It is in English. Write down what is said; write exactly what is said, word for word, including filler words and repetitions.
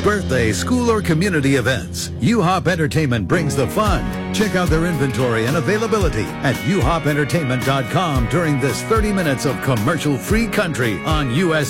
birthday, school, or community events, U-Hop Entertainment brings the fun. Check out their inventory and availability at u hop entertainment dot com during this thirty minutes of commercial-free country on U S